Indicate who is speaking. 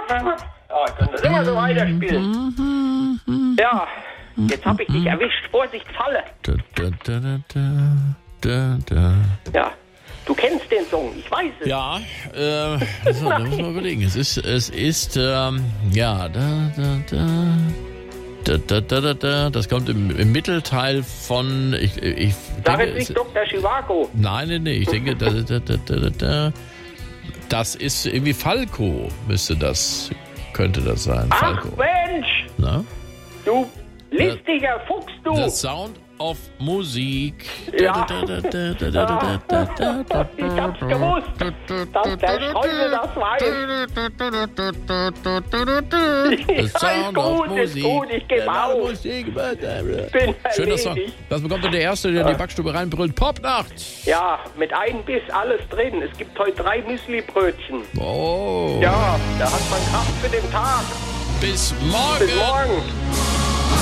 Speaker 1: Können das immer so weiterspielen. Ja, jetzt hab ich dich erwischt. Vorsicht, Falle. Ja, du kennst den Song, ich weiß es.
Speaker 2: Ja, so, da muss man überlegen. Es ist, das kommt im Mittelteil von, ich
Speaker 1: Sag
Speaker 2: denke,
Speaker 1: jetzt nicht Dr. Chivago.
Speaker 2: Nein, ich denke, das ist irgendwie Falco, könnte das sein.
Speaker 1: Ach
Speaker 2: Falco.
Speaker 1: Mensch,
Speaker 2: Na?
Speaker 1: du listiger Fuchs, du.
Speaker 2: The Sound of Musik.
Speaker 1: Ja. Ich hab's gewusst, dass der Streusel das weiß.
Speaker 2: The Sound of
Speaker 1: Ist gut, ich gebe auf. Bin
Speaker 2: Schöner Song.
Speaker 1: erledigt.
Speaker 2: Das bekommt der Erste, der in die Backstube reinbrüllt. Popnacht!
Speaker 1: Ja, mit einem Biss alles drin. Es gibt heute 3 Müsli-Brötchen.
Speaker 2: Oh.
Speaker 1: Ja, da hat man Kraft für den Tag.
Speaker 2: Bis morgen!
Speaker 1: Bis morgen.